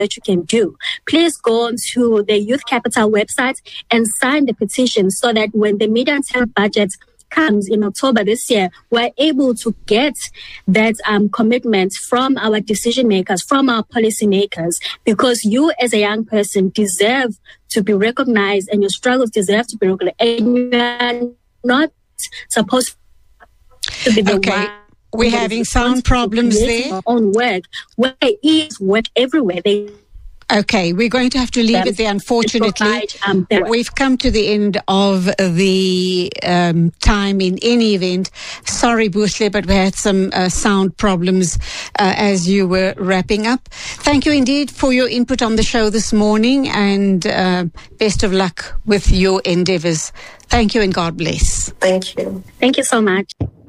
that you can do. Please go to the Youth Capital website and sign the petition so that when the medium-term budget comes in October this year, we're able to get that commitment from our decision makers, from our policy makers, because you as a young person deserve to be recognized and your struggles deserve to be recognized. And you are not supposed to be the one. We're having sound problems there. Our own work. Where is work everywhere. Okay, we're going to have to leave it there, unfortunately. We've come to the end of the time in any event. Sorry, Buhle, but we had some sound problems as you were wrapping up. Thank you indeed for your input on the show this morning, and best of luck with your endeavors. Thank you and God bless. Thank you. Thank you so much.